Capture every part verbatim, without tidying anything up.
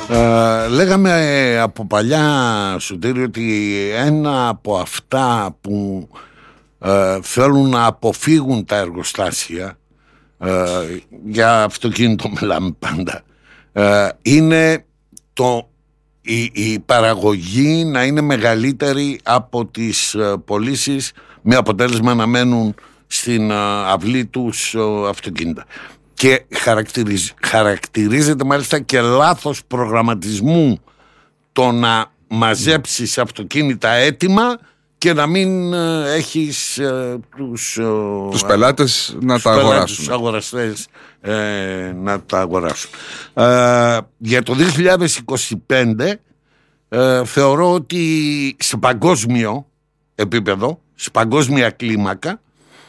Ε, λέγαμε ε, από παλιά, Σωτήρη, ότι ένα από αυτά που ε, θέλουν να αποφύγουν τα εργοστάσια, ε, για αυτοκίνητο μιλάμε πάντα, ε, είναι το, η, η παραγωγή να είναι μεγαλύτερη από τις ε, πωλήσεις, με αποτέλεσμα να μένουν στην ε, αυλή τους ε, αυτοκίνητα. Και χαρακτηριζ, χαρακτηρίζεται μάλιστα και λάθος προγραμματισμού το να μαζέψεις αυτοκίνητα έτοιμα και να μην ε, έχεις ε, τους, ε, τους πελάτες να τους τα πελάτες, αγοράσουν. Τους αγοραστές ε, να τα αγοράσουν. Ε, για το δύο χιλιάδες είκοσι πέντε ε, θεωρώ ότι σε παγκόσμιο επίπεδο, σε παγκόσμια κλίμακα,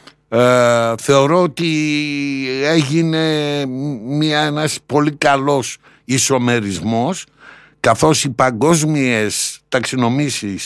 Ε, θεωρώ ότι έγινε μια, ένας πολύ καλός ισομερισμός, καθώς οι παγκόσμιες ταξινομήσεις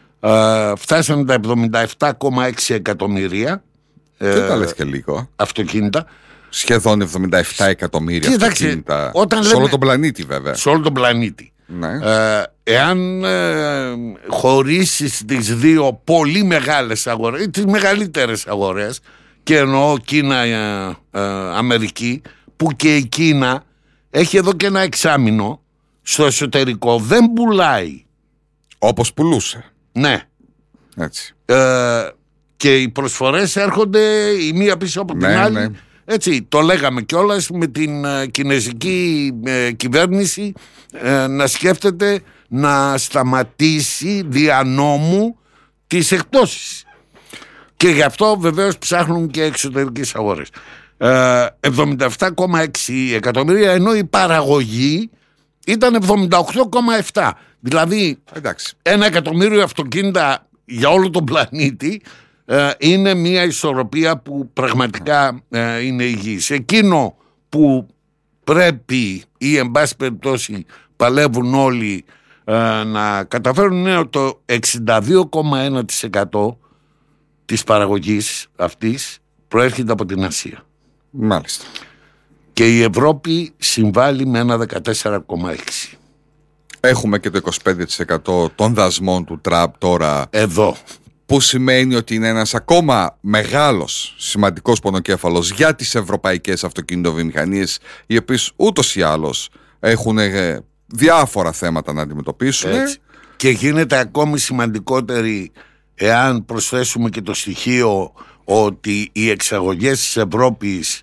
ε, φτάσανε τα εβδομήντα επτά κόμμα έξι εκατομμύρια ε, δεν τα λες και λίγο αυτοκίνητα. Σχεδόν εβδομήντα επτά εκατομμύρια και, αυτοκίνητα όταν σε λέμε, όλο τον πλανήτη, βέβαια. Σε όλο τον πλανήτη. Ναι. Ε, εάν ε, χωρίσεις τις δύο πολύ μεγάλες αγορές, τις μεγαλύτερες αγορές, και εννοώ Κίνα, ε, ε, Αμερική, που και η Κίνα έχει εδώ και ένα εξάμηνο στο εσωτερικό, δεν πουλάει όπως πουλούσε. Ναι. Έτσι. Ε, και οι προσφορές έρχονται η μία πίσω από την ναι, άλλη. Ναι. Έτσι, το λέγαμε κιόλας με την ε, κινέζικη ε, κυβέρνηση ε, να σκέφτεται να σταματήσει δια νόμου τις εκπτώσεις. Και γι' αυτό βεβαίως ψάχνουν και εξωτερικές αγορές. Ε, εβδομήντα επτά κόμμα έξι εκατομμύρια, ενώ η παραγωγή ήταν εβδομήντα οκτώ κόμμα επτά. Δηλαδή, εντάξει, ένα εκατομμύριο αυτοκίνητα για όλο τον πλανήτη ε, είναι μια ισορροπία που πραγματικά ε, είναι υγιής. Εκείνο που πρέπει ή εν πάση περιπτώσει παλεύουν όλοι ε, να καταφέρουν είναι το εξήντα δύο κόμμα ένα τοις εκατό της παραγωγής αυτής προέρχεται από την Ασία. Μάλιστα. Και η Ευρώπη συμβάλλει με ένα δεκατέσσερα κόμμα έξι τοις εκατό. Έχουμε και το είκοσι πέντε τοις εκατό των δασμών του Τραμπ τώρα. Εδώ. Που σημαίνει ότι είναι ένας ακόμα μεγάλος σημαντικός πονοκέφαλος για τις ευρωπαϊκές αυτοκινητοβιομηχανίες, οι οποίες ούτως ή άλλως έχουν διάφορα θέματα να αντιμετωπίσουν. Έτσι. Και γίνεται ακόμη σημαντικότερη εάν προσθέσουμε και το στοιχείο ότι οι εξαγωγές της Ευρώπης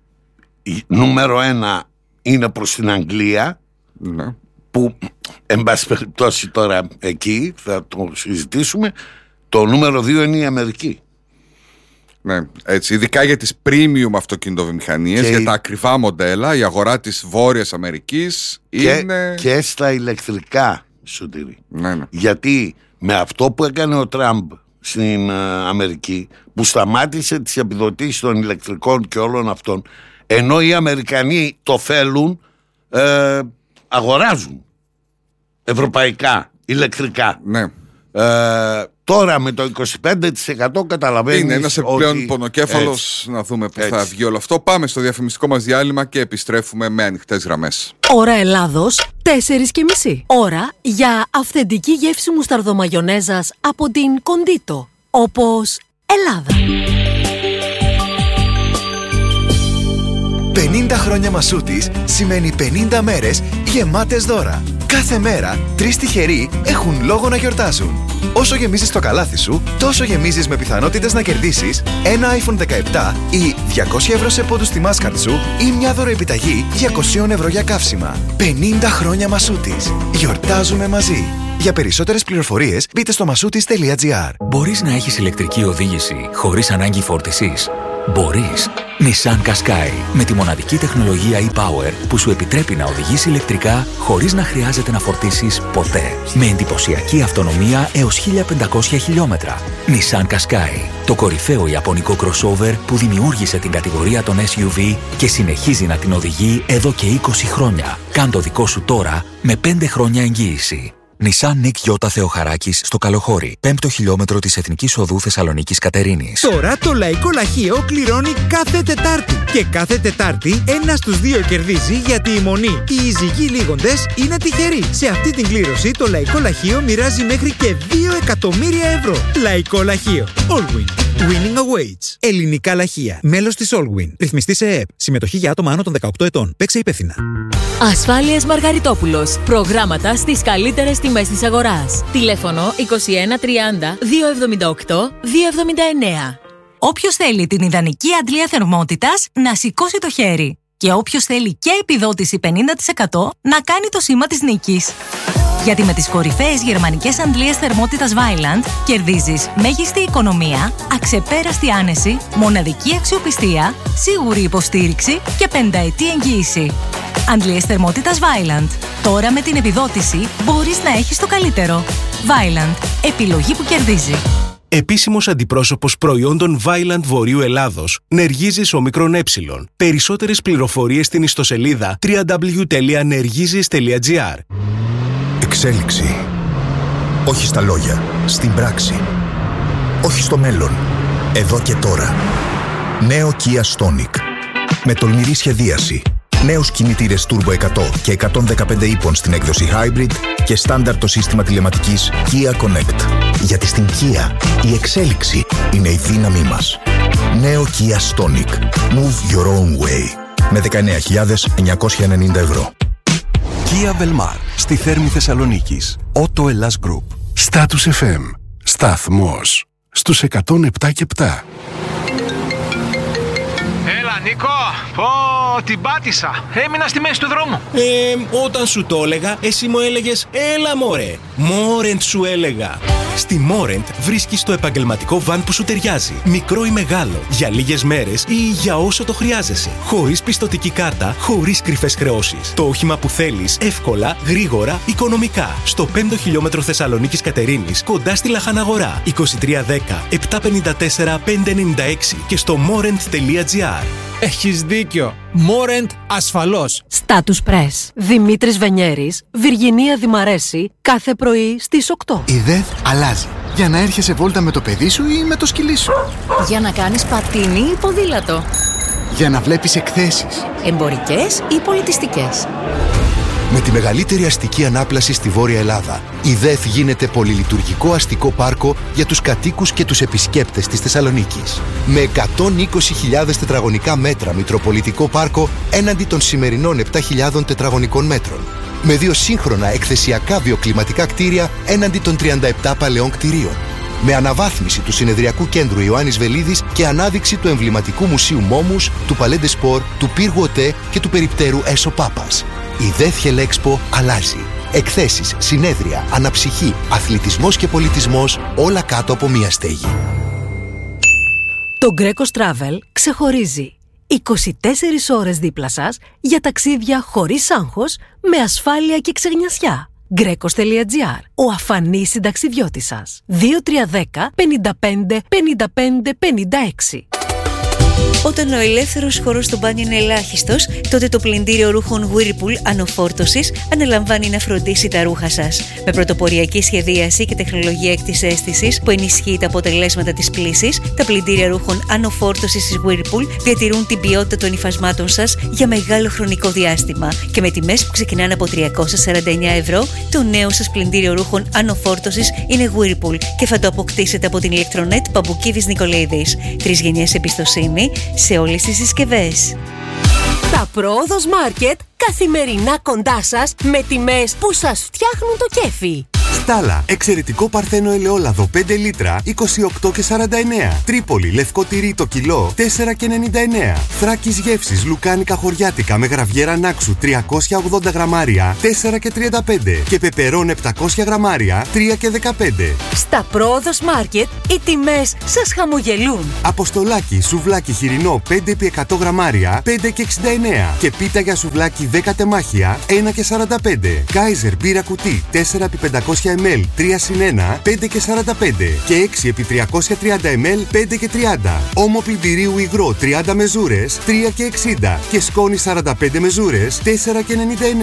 νούμερο ένα είναι προς την Αγγλία, ναι, που εν πάση περιπτώσει τώρα εκεί θα το συζητήσουμε. Το νούμερο δύο είναι η Αμερική. Ναι, έτσι, ειδικά για τις premium αυτοκινητοβιομηχανίες, για η... τα ακριβά μοντέλα, η αγορά της Βόρειας Αμερικής και, είναι... Και στα ηλεκτρικά, Σωτήρη. Ναι, ναι. Γιατί με αυτό που έκανε ο Τραμπ στην uh, Αμερική, που σταμάτησε τις επιδοτήσεις των ηλεκτρικών και όλων αυτών, ενώ οι Αμερικανοί το θέλουν, ε, αγοράζουν ευρωπαϊκά ηλεκτρικά. Ναι. Ε, τώρα με το είκοσι πέντε τοις εκατό καταλαβαίνεις. Είναι ένας επιπλέον ότι... πονοκέφαλος. Έτσι. Να δούμε που θα βγει όλο αυτό. Πάμε στο διαφημιστικό μας διάλειμμα και επιστρέφουμε με ανοιχτές γραμμές. Ώρα Ελλάδος, τέσσερις και μισή. Ώρα για αυθεντική γεύση μουσταρδομαγιονέζας από την Κοντίτο. Όπως Ελλάδα. πενήντα χρόνια Μασούτης σημαίνει πενήντα μέρες γεμάτες δώρα. Κάθε μέρα, τρεις τυχεροί έχουν λόγο να γιορτάζουν. Όσο γεμίζεις το καλάθι σου, τόσο γεμίζεις με πιθανότητες να κερδίσεις ένα άιφον δεκαεπτά ή διακόσια ευρώ σε πόντους στη Mastercard σου ή μια δωροεπιταγή διακόσια ευρώ για καύσιμα. πενήντα χρόνια Μασούτης. Γιορτάζουμε μαζί. Για περισσότερες πληροφορίες μπείτε στο μασούτης τελεία τζι άρ. Μπορείς να έχεις ηλεκτρική οδήγηση χωρίς ανάγκη φόρτισης. Μπορείς. Nissan Qashqai, με τη μοναδική τεχνολογία e-Power που σου επιτρέπει να οδηγείς ηλεκτρικά χωρίς να χρειάζεται να φορτίσεις ποτέ. Με εντυπωσιακή αυτονομία έως χίλια πεντακόσια χιλιόμετρα. Nissan Qashqai, το κορυφαίο ιαπωνικό crossover που δημιούργησε την κατηγορία των ες γιου βι και συνεχίζει να την οδηγεί εδώ και είκοσι χρόνια. Κάν το δικό σου τώρα με πέντε χρόνια εγγύηση. Νισάν Νικ Γιώτα Θεοχαράκης στο Καλοχώρι, πέμπτο χιλιόμετρο της Εθνικής Οδού Θεσσαλονίκης Κατερίνης. Τώρα το Λαϊκό Λαχείο κληρώνει κάθε Τετάρτη. Και κάθε Τετάρτη ένα στους δύο κερδίζει, γιατί η μονή, οι εισηγοί λίγοντες είναι τυχεροί. Σε αυτή την κλήρωση το Λαϊκό Λαχείο μοιράζει μέχρι και δύο εκατομμύρια ευρώ. Λαϊκό Λαχείο. Allwin. Winning awaits. Ελληνικά λαχεία. Μέλος της Allwin. Ρυθμιστή σε ΕΕΠ. Συμμετοχή για άτομα άνω των δεκαοκτώ ετών. Παίξε υπεύθυνα. Ασφάλειες Μαργαριτόπουλος. Προγράμματα στις καλύτερες τιμές της αγοράς. Τηλέφωνο είκοσι ένα τριάντα διακόσια εβδομήντα οκτώ διακόσια εβδομήντα εννέα. Όποιος θέλει την ιδανική αντλία θερμότητας, να σηκώσει το χέρι. Και όποιος θέλει και επιδότηση πενήντα τοις εκατό, να κάνει το σήμα της νίκης. Γιατί με τις κορυφαίες γερμανικές αντλίες θερμότητας Vaillant κερδίζεις μέγιστη οικονομία, αξεπέραστη άνεση, μοναδική αξιοπιστία, σίγουρη υποστήριξη και πενταετή εγγύηση. Αντλίες θερμότητας Vaillant. Τώρα με την επιδότηση μπορείς να έχεις το καλύτερο. Vaillant. Επιλογή που κερδίζει. Επίσημος αντιπρόσωπος προϊόντων Vaillant Βορείου Ελλάδος, Νεργίζης Ομικρόν Ε. Περισσότερες πληροφορίες στην ιστοσελίδα double-u double-u double-u τελεία νεργίζης τελεία τζι άρ. Εξέλιξη. Όχι στα λόγια, στην πράξη. Όχι στο μέλλον, εδώ και τώρα. Νέο Kia Stonic. Με τολμηρή σχεδίαση. Νέους κινητήρες Turbo εκατό και εκατόν δεκαπέντε ύπων στην έκδοση Hybrid και στάνταρ το σύστημα τηλεματικής Kia Connect. Γιατί στην Kia η εξέλιξη είναι η δύναμή μας. Νέο Kia Stonic. Move your own way. Με δεκαεννέα χιλιάδες εννιακόσια ενενήντα ευρώ. Kia Belmar, στη Θέρμη Θεσσαλονίκης. Auto Hellas Group. Status εφ εμ. Σταθμός στους εκατόν επτά και επτά. Έλα Νίκο, πω την πάτησα. Έμεινα στη μέση του δρόμου. Ε, όταν σου το έλεγα, εσύ μου έλεγες έλα μωρέ. Μόρεντ σου έλεγα. Στη Μόρεντ βρίσκεις το επαγγελματικό βαν που σου ταιριάζει. Μικρό ή μεγάλο, για λίγες μέρες ή για όσο το χρειάζεσαι. Χωρίς πιστωτική κάρτα, χωρίς κρυφές χρεώσεις. Το όχημα που θέλεις, εύκολα, γρήγορα, οικονομικά. Στο πέμπτο χιλιόμετρο Θεσσαλονίκης Κατερίνης, κοντά στη Λαχαναγορά. είκοσι τρία δέκα επτακόσια πενήντα τέσσερα πεντακόσια ενενήντα έξι και στο μόρεντ τελεία τζι άρ. Έχεις δίκιο. Μόρεντ ασφαλώς. Status Press. Δημήτρης Βενιέρης, Βιργινία Δημαρέση, κάθε πρωί στις οκτώ. Η ΔΕΘ αλλάζει. Για να έρχεσαι βόλτα με το παιδί σου ή με το σκυλί σου. Για να κάνεις πατίνι ή ποδήλατο. Για να βλέπεις εκθέσεις. Εμπορικές ή πολιτιστικές. Με τη μεγαλύτερη αστική ανάπλαση στη Βόρεια Ελλάδα, η ΔΕΘ γίνεται πολυλειτουργικό αστικό πάρκο για τους κατοίκους και τους επισκέπτες της Θεσσαλονίκης. Με εκατόν είκοσι χιλιάδες τετραγωνικά μέτρα μητροπολιτικό πάρκο έναντι των σημερινών επτά χιλιάδων τετραγωνικών μέτρων. Με δύο σύγχρονα εκθεσιακά βιοκλιματικά κτίρια έναντι των τριάντα επτά παλαιών κτιρίων. Με αναβάθμιση του συνεδριακού κέντρου Ιωάννης Βελίδης και ανάδειξη του εμβληματικού μουσείου Μόμους, του Παλέντε Σπορ, του Πύργου ΟΤΕ και του περιπτέρου Έσο Πάπας. Η ΔΕΘ Χελέξπο αλλάζει. Εκθέσεις, συνέδρια, αναψυχή, αθλητισμός και πολιτισμός, όλα κάτω από μία στέγη. Το Greco Travel ξεχωρίζει είκοσι τέσσερις ώρες δίπλα σας για ταξίδια χωρίς άγχος, με ασφάλεια και ξεγνιασιά. Γκρέκος τελεία τζι άρ. Ο αφανής συνταξιδιώτης σας. δύο τρία ένα μηδέν πενήντα πέντε πενήντα πέντε πενήντα έξι. Όταν ο ελεύθερος χώρος στο μπάνιο είναι ελάχιστος, τότε το πλυντήριο ρούχων Whirlpool ανωφόρτωσης αναλαμβάνει να φροντίσει τα ρούχα σας. Με πρωτοποριακή σχεδίαση και τεχνολογία έκτης αίσθησης που ενισχύει τα αποτελέσματα της πλύσης, τα πλυντήρια ρούχων ανωφόρτωσης της Whirlpool διατηρούν την ποιότητα των υφασμάτων σας για μεγάλο χρονικό διάστημα. Και με τιμές που ξεκινάνε από τριακόσια σαράντα εννέα ευρώ, το νέο σας πλυντήριο ρούχων ανωφόρτωσης είναι Whirlpool και θα το αποκτήσετε από την ηλεκτρονέτ Παμπουκίδης Νικολαίδης. Τρεις γενιές εμπιστοσύνη σε όλες τις συσκευές. Τα Πρόοδος Μάρκετ καθημερινά κοντά σας με τιμές που σας φτιάχνουν το κέφι. Στάλα, εξαιρετικό παρθένο ελαιόλαδο πέντε λίτρα, είκοσι οκτώ και σαράντα εννέα. Τρίπολη, λευκό τυρί το κιλό, τέσσερα και ενενήντα εννέα. Θράκης γεύσης, λουκάνικα χωριάτικα με γραβιέρα νάξου, τριακόσια ογδόντα γραμμάρια, τέσσερα και τριάντα πέντε. Και πεπερών επτακόσια γραμμάρια, τρία και δεκαπέντε. Στα Πρόοδος Μάρκετ οι τιμές σας χαμογελούν. Αποστολάκι, σουβλάκι χοιρινό πέντε επί εκατό γραμμάρια, πέντε και εξήντα εννέα. Και πίτα για σουβλάκι δέκα τεμάχια, ένα και σαράντα πέντε. Κάιζερ μπύρα κουτί, τέσσερα επί πεντακόσια μιλιλίτρα, τρία συν ένα, πέντε και σαράντα πέντε. Και έξι επί τριακόσια τριάντα μιλιλίτρα, πέντε και τριάντα. Όμο πλυντηρίου υγρό τριάντα μεζούρες, τρία και εξήντα. Και σκόνη σαράντα πέντε μεζούρες, τέσσερα και ενενήντα εννέα.